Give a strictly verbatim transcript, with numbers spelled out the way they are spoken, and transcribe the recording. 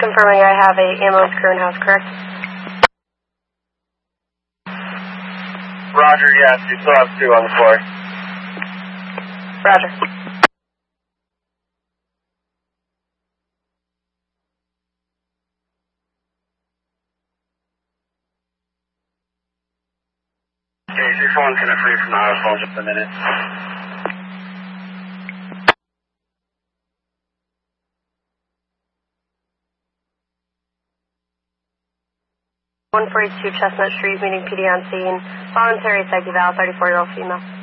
confirming I have a ambulance crew in house, correct? Roger, yes, you still have two on the floor. Roger. Okay, your phone's gonna free from the hospital in just a minute. one forty-two Chestnut Street, meeting P D on scene. Voluntary psych eval, thirty-four-year-old female.